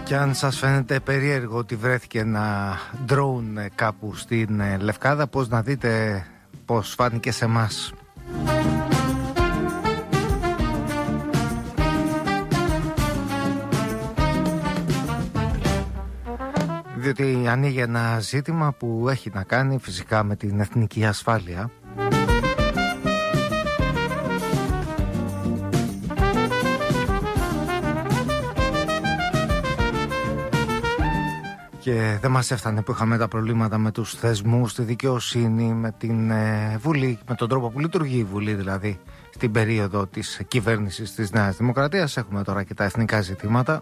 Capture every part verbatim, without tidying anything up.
Και αν σας φαίνεται περίεργο ότι βρέθηκε ένα drone κάπου στην Λευκάδα, πώς να δείτε πώς φάνηκε σε εμάς. Διότι ανοίγει ένα ζήτημα που έχει να κάνει φυσικά με την εθνική ασφάλεια. Και δεν μας έφτανε που είχαμε τα προβλήματα με τους θεσμούς, τη δικαιοσύνη, με την ε, Βουλή, με τον τρόπο που λειτουργεί η Βουλή δηλαδή στην περίοδο της κυβέρνησης της Νέας Δημοκρατίας. Έχουμε τώρα και τα εθνικά ζητήματα.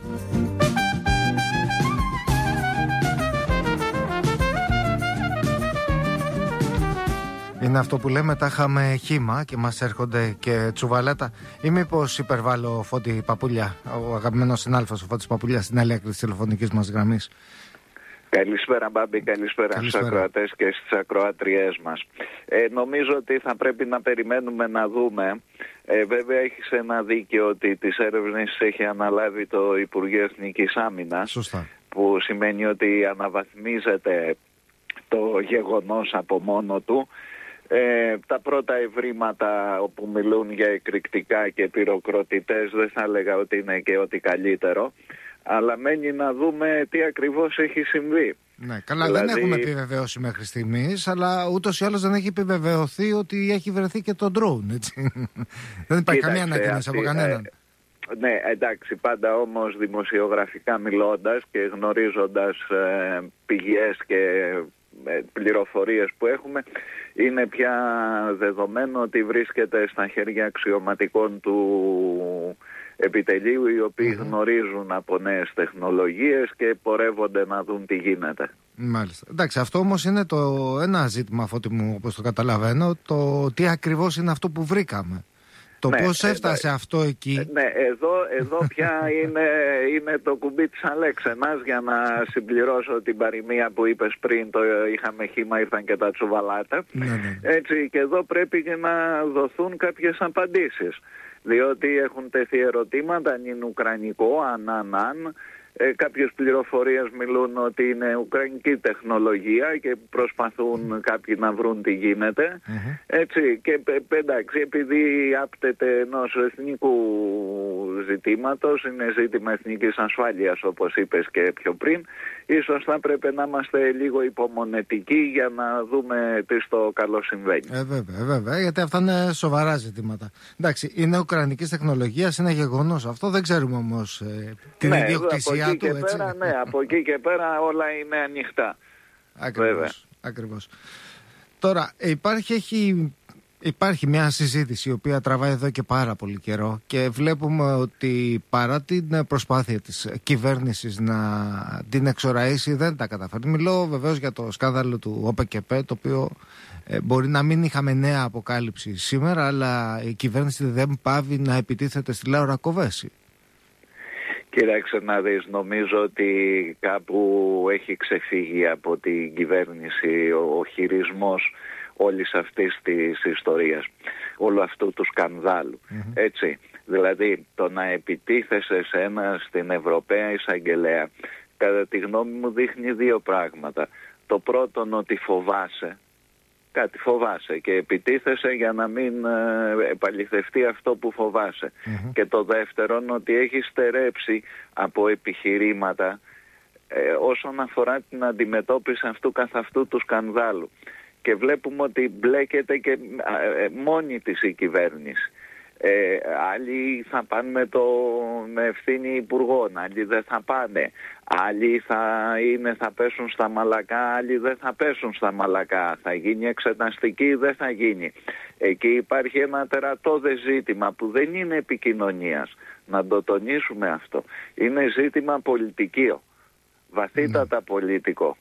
Είναι αυτό που λέμε, τα είχαμε χύμα και μας έρχονται και τσουβαλέτα. Ή μήπως υπερβάλλω, Φώτη Παπούλια, ο αγαπημένος συνάδελφος ο Φώτης Παπούλια, στην άλλη άκρη της τηλεφωνικής μας γραμμής. Καλησπέρα Μπάμπη, καλησπέρα, καλησπέρα στους ακροατές και στις ακροατριές μας. Ε, νομίζω ότι θα πρέπει να περιμένουμε να δούμε. Ε, βέβαια έχεις ένα δίκαιο ότι τις έρευνες έχει αναλάβει το Υπουργείο Εθνικής Άμυνας. Σωστά. Που σημαίνει ότι αναβαθμίζεται το γεγονός από μόνο του. Ε, τα πρώτα ευρήματα όπου μιλούν για εκρηκτικά και πυροκροτητές δεν θα έλεγα ότι είναι και ό,τι καλύτερο, αλλά μένει να δούμε τι ακριβώς έχει συμβεί. Ναι, καλά, δηλαδή... δεν έχουμε επιβεβαιώσει μέχρι στιγμής, αλλά ούτως ή άλλως δεν έχει επιβεβαιωθεί ότι έχει βρεθεί και το drone, έτσι. Δεν υπάρχει καμία ανακοίνωση από κανέναν. Ε, ναι, εντάξει, πάντα όμως δημοσιογραφικά μιλώντας και γνωρίζοντας ε, πηγές και ε, πληροφορίες που έχουμε, είναι πια δεδομένο ότι βρίσκεται στα χέρια αξιωματικών του επιτελείου, οι οποίοι mm-hmm. γνωρίζουν από νέες τεχνολογίες και πορεύονται να δουν τι γίνεται. Μάλιστα. Εντάξει, αυτό όμως είναι το ένα ζήτημα, Φώτη μου, όπως το καταλαβαίνω, το τι ακριβώς είναι αυτό που βρήκαμε. Το ναι, πώς έφτασε ε, αυτό εκεί. Ναι, εδώ, εδώ πια είναι, είναι το κουμπί της Αλέξενας, για να συμπληρώσω την παροιμία που είπες πριν, το είχαμε χύμα, ήρθαν και τα τσουβαλάτα. Ναι, ναι. Έτσι, και εδώ πρέπει και να δοθούν κάποιες απαντήσεις. Διότι έχουν τεθεί ερωτήματα αν είναι ουκρανικό, αν, αν, αν. Ε, κάποιες πληροφορίες μιλούν ότι είναι ουκρανική τεχνολογία και προσπαθούν κάποιοι να βρουν τι γίνεται. Mm-hmm. Έτσι, και εντάξει, επειδή άπτεται ενός εθνικού ζητήματος, είναι ζήτημα εθνικής ασφάλειας όπως είπες και πιο πριν, ίσως θα πρέπει να είμαστε λίγο υπομονετικοί για να δούμε τι στο καλό συμβαίνει. Ε, βέβαια, βέβαια, γιατί αυτά είναι σοβαρά ζητήματα. Εντάξει, είναι ουκρανικής τεχνολογίας, είναι γεγονός αυτό, δεν ξέρουμε όμως ε, την ναι, ιδιοκτησία του. Και έτσι. Πέρα, ναι, από εκεί και πέρα όλα είναι ανοιχτά. Ακριβώς, ακριβώς. Τώρα, υπάρχει, έχει, υπάρχει μια συζήτηση η οποία τραβάει εδώ και πάρα πολύ καιρό και βλέπουμε ότι παρά την προσπάθεια της κυβέρνησης να την εξοραίσει δεν τα καταφέρει. Μιλώ βεβαίως για το σκάνδαλο του ΟΠΕΚΕΠΕ, το οποίο ε, μπορεί να μην είχαμε νέα αποκάλυψη σήμερα, αλλά η κυβέρνηση δεν πάβει να επιτίθεται στη Λάουρα Κοβέση. Κοίταξε να δεις, νομίζω ότι κάπου έχει ξεφύγει από την κυβέρνηση ο, ο χειρισμός όλης αυτής της ιστορίας, όλου αυτού του σκανδάλου. Mm-hmm. Έτσι, δηλαδή το να επιτίθεσαι σε ένα στην Ευρωπαία εισαγγελέα, κατά τη γνώμη μου δείχνει δύο πράγματα. Το πρώτο, ότι φοβάσαι, κάτι φοβάσαι και επιτίθεσαι για να μην ε, επαληθευτεί αυτό που φοβάσαι. Mm-hmm. Και το δεύτερο, ότι έχει στερέψει από επιχειρήματα ε, όσον αφορά την αντιμετώπιση αυτού καθ' αυτού του σκανδάλου. Και βλέπουμε ότι μπλέκεται και ε, μόνη της η κυβέρνηση. Ε, άλλοι θα πάνε με, το, με ευθύνη υπουργών, άλλοι δεν θα πάνε, άλλοι θα, είναι, θα πέσουν στα μαλακά, άλλοι δεν θα πέσουν στα μαλακά, θα γίνει εξεταστική, δεν θα γίνει. Εκεί υπάρχει ένα τερατώδες ζήτημα που δεν είναι επικοινωνίας, να το τονίσουμε αυτό, είναι ζήτημα πολιτικό, βαθύτατα mm. πολιτικό.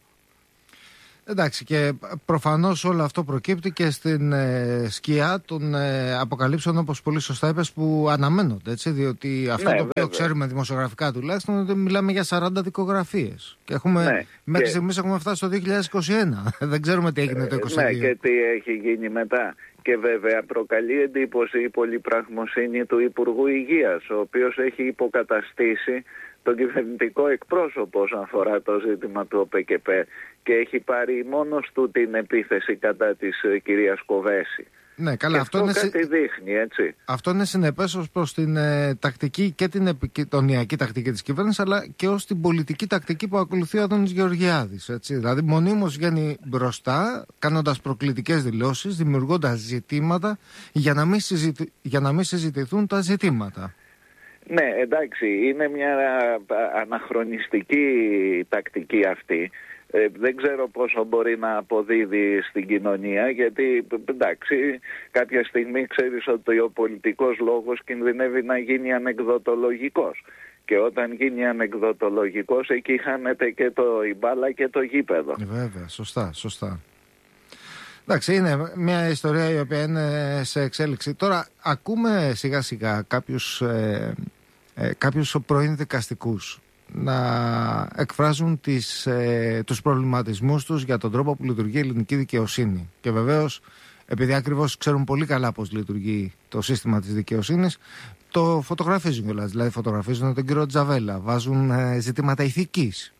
Εντάξει, και προφανώς όλο αυτό προκύπτει και στην ε, σκιά των ε, αποκαλύψεων, όπως πολύ σωστά είπες, που αναμένονται, έτσι, διότι αυτό ναι, το οποίο βέβαια. ξέρουμε δημοσιογραφικά τουλάχιστον είναι ότι μιλάμε για σαράντα δικογραφίες και έχουμε, ναι, μέχρι και... στιγμής έχουμε φτάσει στο δύο χιλιάδες είκοσι ένα. Δεν ξέρουμε τι έγινε το είκοσι δύο. Ναι, και τι έχει γίνει μετά. Και βέβαια προκαλεί εντύπωση η πολυπραγμοσύνη του Υπουργού Υγείας, ο οποίος έχει υποκαταστήσει τον κυβερνητικό εκπρόσωπο όσον αφορά το ζήτημα του ΟΠΕΚΕΠ και έχει πάρει μόνος του την επίθεση κατά της κυρίας Κοβέση. Ναι, καλά, και αυτό, αυτό είναι κάτι δείχνει, έτσι. Αυτό είναι συνεπές ως προς την ε, τακτική και την επικοινωνιακή τακτική της κυβέρνησης, αλλά και ως την πολιτική τακτική που ακολουθεί ο Αντώνης Γεωργιάδης. Έτσι. Δηλαδή, μονίμως βγαίνει μπροστά, κάνοντας προκλητικές δηλώσεις, δημιουργώντας ζητήματα για να μην, συζητη... για να μην συζητηθούν τα ζητήματα. Ναι, εντάξει, είναι μια αναχρονιστική τακτική αυτή. Ε, δεν ξέρω πόσο μπορεί να αποδίδει στην κοινωνία, γιατί εντάξει, κάποια στιγμή ξέρεις ότι ο πολιτικός λόγος κινδυνεύει να γίνει ανεκδοτολογικός. Και όταν γίνει ανεκδοτολογικός, εκεί χάνεται και το η μπάλα και το γήπεδο. Βέβαια, σωστά, σωστά. Εντάξει, είναι μια ιστορία η οποία είναι σε εξέλιξη. Τώρα ακούμε σιγά σιγά κάποιους, ε, ε, κάποιους πρώην δικαστικούς να εκφράζουν τις, ε, τους προβληματισμούς τους για τον τρόπο που λειτουργεί η ελληνική δικαιοσύνη. Και βεβαίως, επειδή ακριβώς ξέρουν πολύ καλά πώς λειτουργεί το σύστημα της δικαιοσύνης, το φωτογραφίζουν κιόλας. Δηλαδή φωτογραφίζουν τον κύριο Τζαβέλα, βάζουν ε, ζητήματα ηθικής.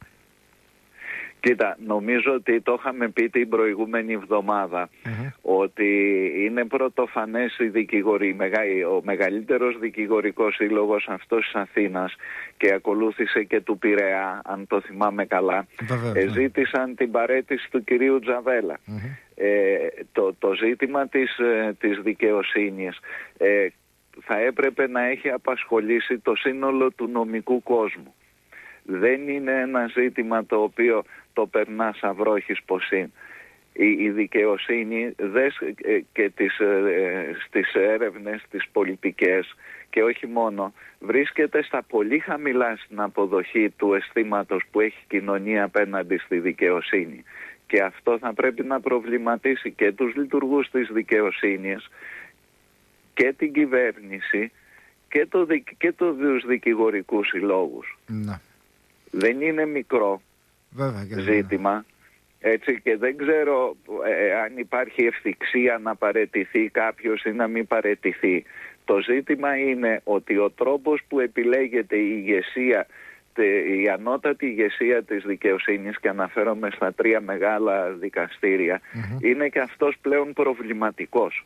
Κοίτα, νομίζω ότι το είχαμε πει την προηγούμενη εβδομάδα, mm-hmm. ότι είναι πρωτοφανές οι δικηγοροί, ο μεγαλύτερος δικηγορικός σύλλογος αυτός της Αθήνας και ακολούθησε και του Πειραιά, αν το θυμάμαι καλά, ε, ζήτησαν την παραίτηση του κυρίου Τζαβέλα. Mm-hmm. Ε, το, το ζήτημα της, της δικαιοσύνης ε, θα έπρεπε να έχει απασχολήσει το σύνολο του νομικού κόσμου. Δεν είναι ένα ζήτημα το οποίο το περνά σαν βρόχης ποσήν. Η, η δικαιοσύνη δες, ε, και τις, ε, στις έρευνες, τις πολιτικές και όχι μόνο, βρίσκεται στα πολύ χαμηλά στην αποδοχή του αισθήματος που έχει η κοινωνία απέναντι στη δικαιοσύνη. Και αυτό θα πρέπει να προβληματίσει και τους λειτουργούς της δικαιοσύνης και την κυβέρνηση και, το, και το, τους δικηγορικούς συλλόγους. Να. Δεν είναι μικρό Βέβαια, ζήτημα, έτσι, και δεν ξέρω ε, αν υπάρχει ευθυξία να παραιτηθεί κάποιος ή να μην παραιτηθεί. Το ζήτημα είναι ότι ο τρόπος που επιλέγεται η ηγεσία, η ανώτατη ηγεσία της δικαιοσύνης, και αναφέρομαι στα τρία μεγάλα δικαστήρια, mm-hmm. είναι και αυτός πλέον προβληματικός.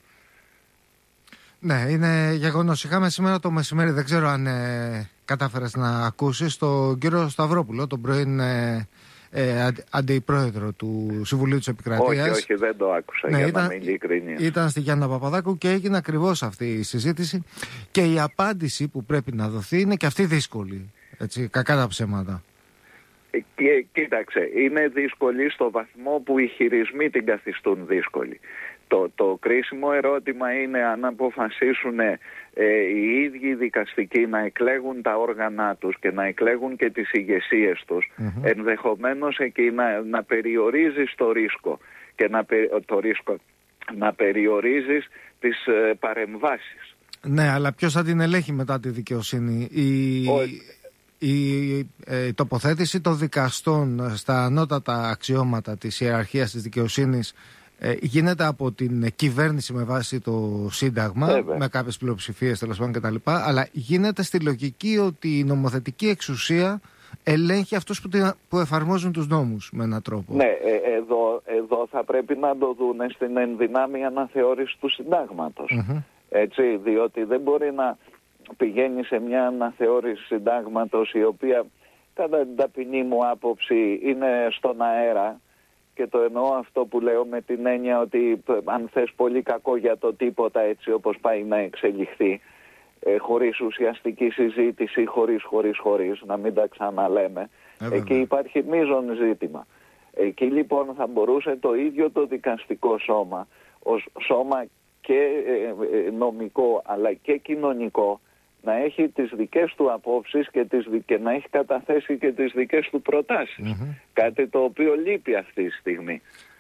Ναι, είναι γεγονός. Είχαμε σήμερα το μεσημέρι, δεν ξέρω αν ε, κατάφερες να ακούσεις, τον κύριο Σταυρόπουλο, τον πρώην ε, ε, αντιπρόεδρο του Συμβουλίου της Επικρατείας. Όχι, όχι, δεν το άκουσα, ναι, για ήταν, να μην ειλικρινής. Ήταν στη Γιάννα Παπαδάκου και έγινε ακριβώς αυτή η συζήτηση και η απάντηση που πρέπει να δοθεί είναι και αυτή δύσκολη, έτσι, κακά τα ψέματα. Και, κοίταξε, είναι δύσκολη στο βαθμό που οι χειρισμοί την καθιστούν δύσκολη. Το, το κρίσιμο ερώτημα είναι αν αποφασίσουν ε, οι ίδιοι δικαστικοί να εκλέγουν τα όργανα τους και να εκλέγουν και τις ηγεσίες τους, mm-hmm. ενδεχομένως εκεί να, να περιορίζεις το ρίσκο και να, το ρίσκο, να περιορίζεις τις ε, παρεμβάσεις. Ναι, αλλά ποιος θα την ελέγχει μετά τη δικαιοσύνη? Η... Ο... Η ε, τοποθέτηση των δικαστών στα ανώτατα αξιώματα της ιεραρχίας της δικαιοσύνης ε, γίνεται από την κυβέρνηση με βάση το Σύνταγμα, Βέβαια. με κάποιες πλειοψηφίες τέλος πάντων κτλ. Αλλά γίνεται στη λογική ότι η νομοθετική εξουσία ελέγχει αυτούς που, που εφαρμόζουν τους νόμους με έναν τρόπο. Ναι, ε, εδώ, εδώ θα πρέπει να το δούνε στην ενδυνάμει αναθεώρηση του Συντάγματος. Mm-hmm. Έτσι, διότι δεν μπορεί να πηγαίνει σε μια αναθεώρηση συντάγματος η οποία κατά την ταπεινή μου άποψη είναι στον αέρα, και το εννοώ αυτό που λέω με την έννοια ότι αν θες πολύ κακό για το τίποτα, έτσι όπως πάει να εξελιχθεί, ε, χωρίς ουσιαστική συζήτηση, χωρίς, χωρίς, χωρίς, να μην τα ξαναλέμε, ε, εκεί υπάρχει μείζον ζήτημα. Εκεί λοιπόν θα μπορούσε το ίδιο το δικαστικό σώμα, ως σώμα και ε, νομικό αλλά και κοινωνικό, να έχει τις δικές του απόψεις και, τις, και να έχει καταθέσει και τις δικές του προτάσεις. Mm-hmm. Κάτι το οποίο λείπει αυτή τη στιγμή.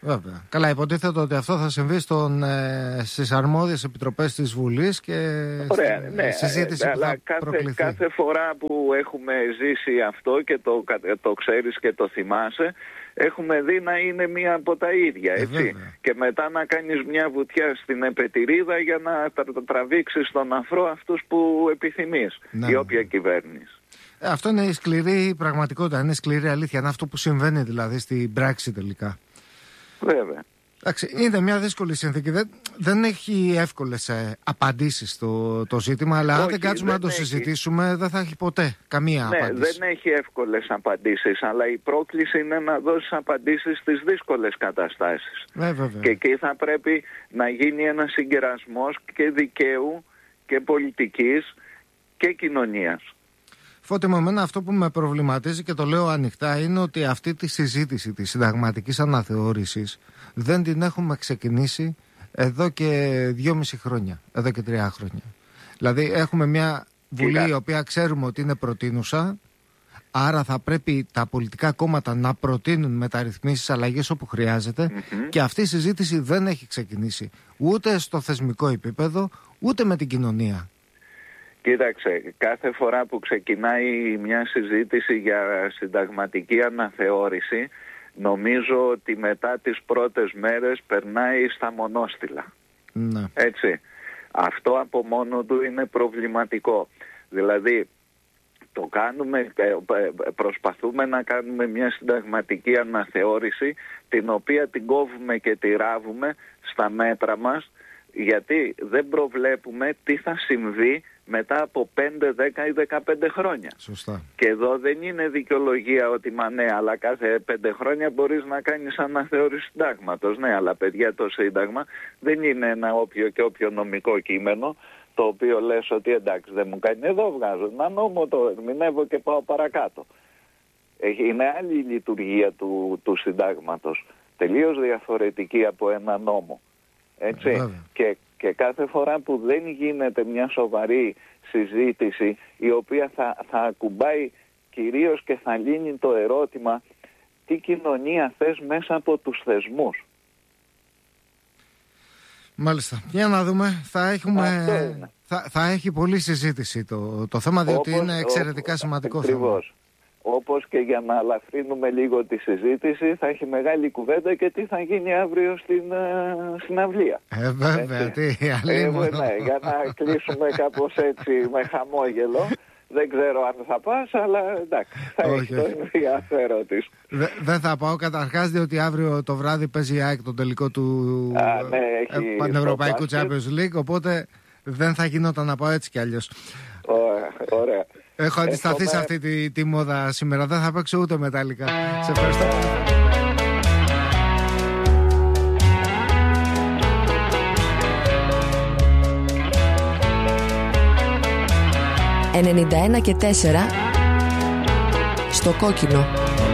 Βέβαια. Καλά, υποτίθεται ότι αυτό θα συμβεί στον, ε, στις αρμόδιες επιτροπές της Βουλής και Ωραία, στη ναι, συζήτηση ε, που θα αλλά κάθε, προκληθεί. κάθε φορά που έχουμε ζήσει αυτό και το, το ξέρεις και το θυμάσαι, έχουμε δει να είναι μία από τα ίδια, έτσι. Ε, και μετά να κάνεις μια βουτιά στην επετηρίδα για να τραβήξεις στον αφρό αυτούς που επιθυμείς, ναι, η όποια κυβέρνηση. Ε, αυτό είναι η σκληρή πραγματικότητα, είναι σκληρή αλήθεια. Είναι αυτό που συμβαίνει δηλαδή στην πράξη τελικά. Βέβαια. Εντάξει, είναι μια δύσκολη συνθήκη. Δεν, δεν έχει εύκολες ε, απαντήσεις το, το ζήτημα, αλλά όχι, αν δεν κάτσουμε δεν να το έχει... συζητήσουμε, δεν θα έχει ποτέ καμία ναι, απάντηση. Δεν έχει εύκολες απαντήσεις, αλλά η πρόκληση είναι να δώσεις απαντήσεις στις δύσκολες καταστάσεις. Ε, βέβαια. Και εκεί θα πρέπει να γίνει ένας συγκερασμός και δικαίου και πολιτικής και κοινωνίας. Φώτη μου, εμένα αυτό που με προβληματίζει και το λέω ανοιχτά είναι ότι αυτή τη συζήτηση της συνταγματικής αναθεώρησης δεν την έχουμε ξεκινήσει εδώ και δυόμιση χρόνια, εδώ και τρία χρόνια. Δηλαδή έχουμε μια Βουλή Κοίτα. η οποία ξέρουμε ότι είναι προτείνουσα, άρα θα πρέπει τα πολιτικά κόμματα να προτείνουν μεταρρυθμίσεις, αλλαγές όπου χρειάζεται, mm-hmm. και αυτή η συζήτηση δεν έχει ξεκινήσει ούτε στο θεσμικό επίπεδο, ούτε με την κοινωνία. Κοίταξε, κάθε φορά που ξεκινάει μια συζήτηση για συνταγματική αναθεώρηση, νομίζω ότι μετά τις πρώτες μέρες περνάει στα μονόστιλα. Ναι. Έτσι. Αυτό από μόνο του είναι προβληματικό. Δηλαδή, το κάνουμε, προσπαθούμε να κάνουμε μια συνταγματική αναθεώρηση, την οποία την κόβουμε και τη ράβουμε στα μέτρα μας, γιατί δεν προβλέπουμε τι θα συμβεί μετά από πέντε, δέκα ή δεκαπέντε χρόνια. Σωστά. Και εδώ δεν είναι δικαιολογία ότι μα ναι, αλλά κάθε πέντε χρόνια μπορείς να κάνεις αναθεώρηση συντάγματος. Ναι, αλλά παιδιά, το σύνταγμα δεν είναι ένα όποιο και όποιο νομικό κείμενο, το οποίο λες ότι εντάξει δεν μου κάνει, εδώ βγάζω ένα νόμο, το ερμηνεύω και πάω παρακάτω. Είναι άλλη η λειτουργία του, του συντάγματος, τελείως διαφορετική από ένα νόμο. Έτσι. Και, και κάθε φορά που δεν γίνεται μια σοβαρή συζήτηση, η οποία θα, θα ακουμπάει κυρίως και θα λύνει το ερώτημα τι κοινωνία θες μέσα από τους θεσμούς. Μάλιστα. Για να δούμε. Θα, έχουμε... θα, θα έχει πολλή συζήτηση το, το θέμα, διότι όπως, είναι εξαιρετικά σημαντικό θέμα. Όπως και για να αλαφρύνουμε λίγο τη συζήτηση, θα έχει μεγάλη κουβέντα και τι θα γίνει αύριο στην uh, συναυλία. Ε, βέβαια, τι ε, ναι, για να κλείσουμε κάπως έτσι με χαμόγελο. Δεν ξέρω αν θα πας, αλλά εντάξει, θα όχι, έχει το ενδιαφέρον της. Δε, δεν θα πάω καταρχάς, διότι αύριο το βράδυ παίζει η ΑΕΚ το τελικό του Α, ναι, Πανευρωπαϊκού Champions League, οπότε δεν θα γινόταν να πάω έτσι κι αλλιώς. Ωραία, ωραία. Έχω αντισταθεί σε αυτή τη, τη μόδα σήμερα. Δεν θα παίξω ούτε μετάλλικα. Σε ευχαριστώ. ενενήντα ένα και τέσσερα στο κόκκινο.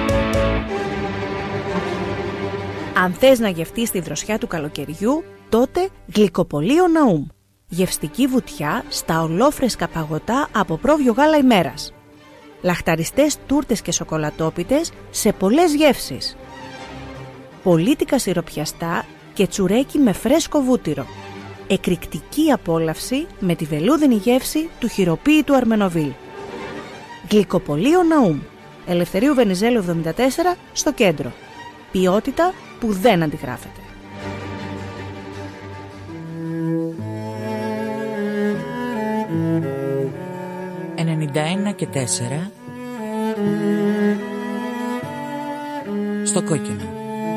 Αν θες να γευτείς τη δροσιά του καλοκαιριού, τότε γλυκοπολείο Ναούμ. Γευστική βουτιά στα ολόφρεσκα παγωτά από πρόβιο γάλα ημέρας. Λαχταριστές τούρτες και σοκολατόπιτες σε πολλές γεύσεις. Πολίτικα σιροπιαστά και τσουρέκι με φρέσκο βούτυρο. Εκρηκτική απόλαυση με τη βελούδινη γεύση του χειροποίητου Αρμενοβίλ. Γλυκοπολείο Ναούμ. Ελευθερίου Βενιζέλου εβδομήντα τέσσερα στο κέντρο. Ποιότητα που δεν αντιγράφεται. ενενήντα ένα και τέσσερα στο κόκκινο.